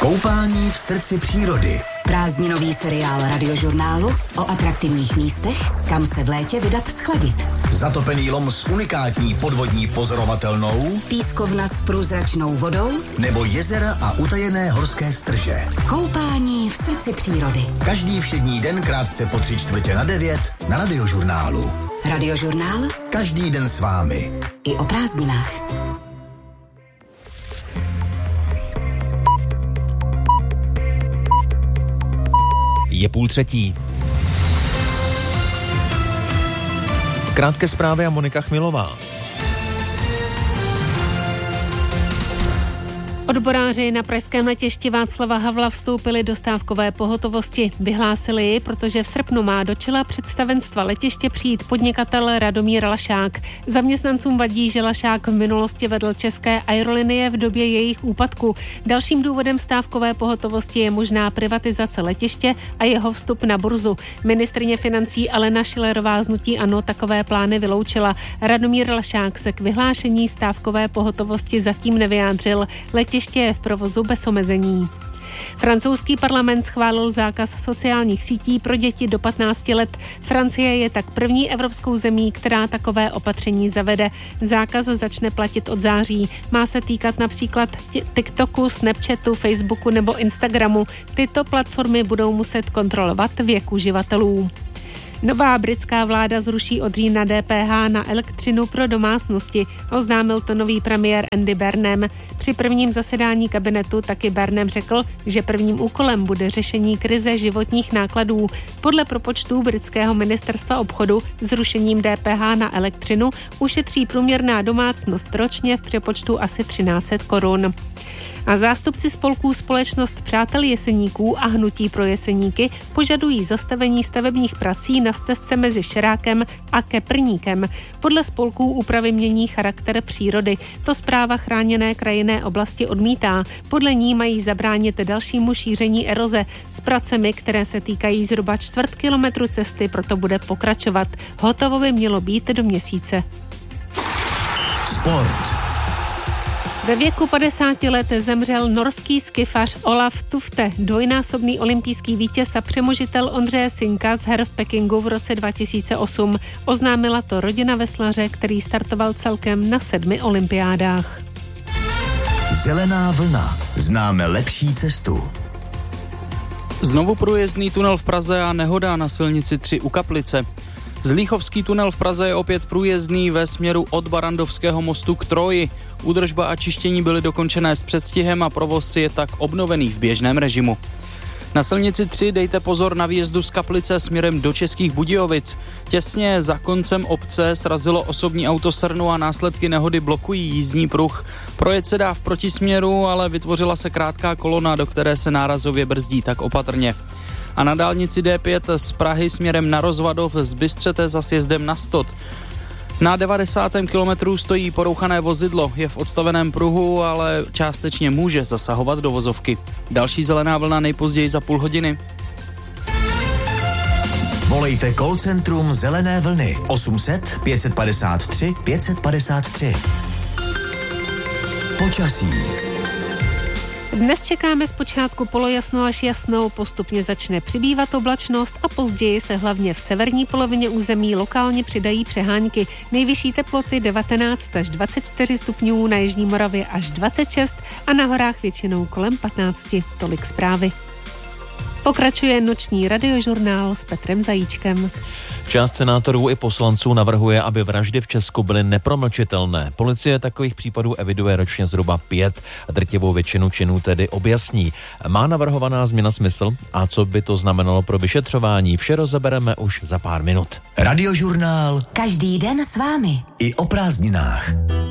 Koupání v srdci přírody. Prázdninový seriál Radiožurnálu o atraktivních místech, kam se v létě vydat schladit. Zatopený lom s unikátní podvodní pozorovatelnou, Pískovna s průzračnou vodou nebo jezera a utajené horské strže. Koupání v srdci přírody. Každý všední den krátce po 8:45 na Radiožurnálu. Radiožurnál? Každý den s vámi. I o prázdninách. Je 2:30. Krátké zprávy a Monika Chmilová. Odboráři na pražském letišti Václava Havla vstoupili do stávkové pohotovosti. Vyhlásili ji, protože v srpnu má do čela představenstva letiště přijít podnikatel Radomír Lašák. Zaměstnancům vadí, že Lašák v minulosti vedl české aerolinie v době jejich úpadku. Dalším důvodem stávkové pohotovosti je možná privatizace letiště a jeho vstup na burzu. Ministryně financí Alena Schillerová z hnutí ANO takové plány vyloučila. Radomír Lašák se k vyhlášení stávkové pohotovosti zatím nevyjádřil. Letiště je v provozu bez omezení. Francouzský parlament schválil zákaz sociálních sítí pro děti do 15 let. Francie je tak první evropskou zemí, která takové opatření zavede. Zákaz začne platit od září. Má se týkat například TikToku, Snapchatu, Facebooku nebo Instagramu. Tyto platformy budou muset kontrolovat věk uživatelů. Nová britská vláda zruší od října DPH na elektřinu pro domácnosti, oznámil to nový premiér Andy Burnham. Při prvním zasedání kabinetu taky Burnham řekl, že prvním úkolem bude řešení krize životních nákladů. Podle propočtů britského ministerstva obchodu zrušením DPH na elektřinu ušetří průměrná domácnost ročně v přepočtu asi 1300 korun. A zástupci spolků Společnost přátel Jeseníků a Hnutí pro Jeseníky požadují zastavení stavebních prací na stezce mezi Šerákem a Keprníkem. Podle spolků úpravy mění charakter přírody. To správa chráněné krajinné oblasti odmítá. Podle ní mají zabránit dalšímu šíření eroze. S pracemi, které se týkají zhruba 1/4 kilometru cesty, proto bude pokračovat. Hotovo by mělo být do měsíce. Sport. Ve věku 50 let zemřel norský skifař Olaf Tufte, dvojnásobný olympijský vítěz a přemožitel Ondřeje Sinka z her v Pekingu v roce 2008. Oznámila to rodina veslaře, který startoval celkem na 7 olympiádách. Zelená vlna. Známe lepší cestu. Znovu průjezdný tunel v Praze a nehoda na silnici 3 u Kaplice. Zlíchovský tunel v Praze je opět průjezdný ve směru od Barandovského mostu k Troji. Údržba a čištění byly dokončené s předstihem a provoz je tak obnovený v běžném režimu. Na silnici 3 dejte pozor na výjezdu z Kaplice směrem do Českých Budějovic. Těsně za koncem obce srazilo osobní auto srnu a následky nehody blokují jízdní pruh. Projet se dá v protisměru, ale vytvořila se krátká kolona, do které se nárazově brzdí, tak opatrně. A na dálnici D5 z Prahy směrem na Rozvadov z Bystřete za sjezdem na Stot. Na 90. kilometru stojí porouchané vozidlo, je v odstaveném pruhu, ale částečně může zasahovat do vozovky. Další zelená vlna nejpozději za půl hodiny. Volejte call centrum Zelené vlny 800 553 553. Počasí. Dnes čekáme zpočátku polojasno až jasno, postupně začne přibývat oblačnost a později se hlavně v severní polovině území lokálně přidají přehánky. Nejvyšší teploty 19 až 24 stupňů, na jižní Moravě až 26 a na horách většinou kolem 15. Tolik zprávy. Pokračuje noční radiožurnál s Petrem Zajíčkem. Část senátorů i poslanců navrhuje, aby vraždy v Česku byly nepromlčitelné. Policie takových případů eviduje ročně zhruba 5 a drtivou většinu činů tedy objasní. Má navrhovaná změna smysl a co by to znamenalo pro vyšetřování? Vše rozebereme už za pár minut. Radiožurnál. Každý den s vámi. I o prázdninách.